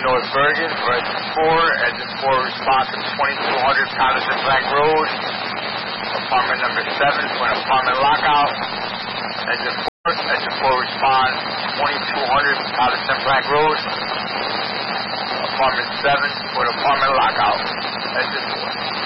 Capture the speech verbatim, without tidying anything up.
North Bergen, Resident four, Engine four response to twenty-two hundred Patterson Black Road. Apartment number seven for an apartment lockout. Engine four, Engine four response twenty-two hundred Patterson Black Road. Apartment seven for an apartment lockout. Engine four.